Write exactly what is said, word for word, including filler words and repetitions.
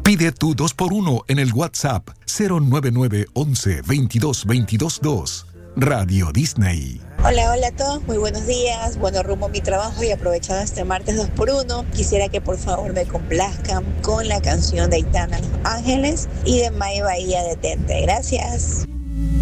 Pide tu dos por uno en el WhatsApp cero nueve nueve once veintidós veintidós dos. Radio Disney. Hola, hola a todos, muy buenos días. Bueno, rumbo a mi trabajo y aprovechando este martes dos por uno, quisiera que por favor me complazcan con la canción de Aitana Los Ángeles y de May Bahía Detente. Gracias.